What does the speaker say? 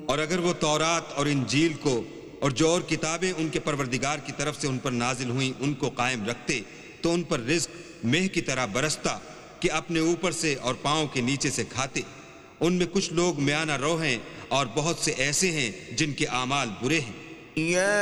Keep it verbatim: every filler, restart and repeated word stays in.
और अगर वो तौरात और इंजील को और जो और किताबें उनके परवरदिगार की तरफ से उन पर नाजिल हुई उनको कायम रखते तो उन पर रिज्क मेह की तरह बरसता कि अपने ऊपर से और पांव के नीचे से खाते। उनमें कुछ लोग म्याना रो हैं और बहुत से ऐसे हैं जिनके आमाल बुरे हैं।